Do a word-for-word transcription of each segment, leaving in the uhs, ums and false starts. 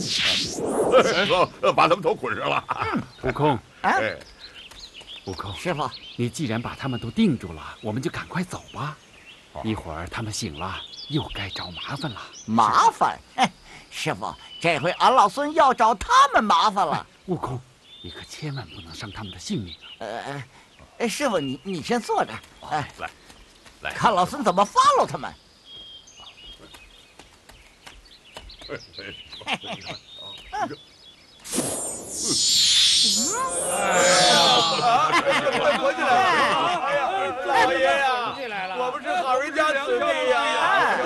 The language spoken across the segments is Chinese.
说把他们都捆上了。 悟空， 哎， 悟空， 师傅， 你既然把他们都定住了，我们就赶快走吧。一会儿他们醒了，又该找麻烦了。 麻烦？嘿，师傅，这回俺老孙要找他们麻烦了。 悟空，你可千万不能伤他们的性命啊！ 呃，师傅，你你先坐着，哎， 来，来， 看老孙怎么 follow 他们。 哎哎， 快活起来！哎呀，老爷呀，我们是好人家子弟呀！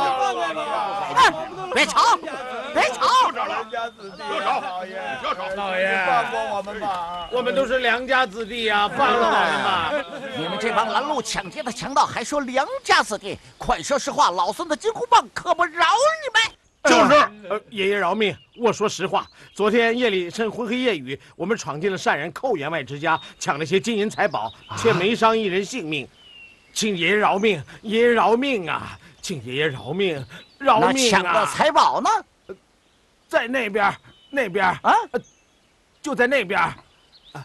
别吵，别吵！ 老人家子弟，老爷， 不要吵！ 老爷，放过我们吧！我们都是良家子弟呀，放了我们吧！ 你们这帮拦路抢劫的强盗，还说良家子弟？快说实话，老孙的金箍棒可不饶你们！ 就是， 呃，爷爷饶命！我说实话，昨天夜里趁灰黑夜雨，我们闯进了善人寇员外之家，抢了些金银财宝，却没伤一人性命。请爷爷饶命！爷爷饶命啊！请爷爷饶命！饶命啊！ 那抢的财宝呢？ 在那边，那边啊， 就在那边。啊，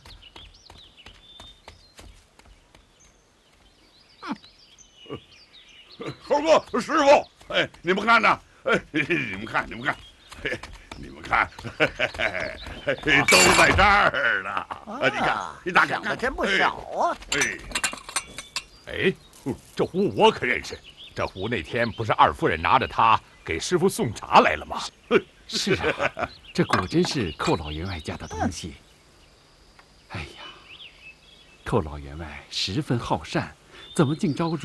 猴哥，师傅，哎，你们看呐，哎，你们看，你们看，哎，你们看，嘿嘿嘿都在这儿呢。啊，你看，你大看， 抢的真不少啊！ 哎， 哎，这壶我可认识，这壶那天不是二夫人拿着它给师傅送茶来了吗？ 是啊，这果真是寇老员外家的东西。哎呀，寇老员外十分好善，怎么竟招惹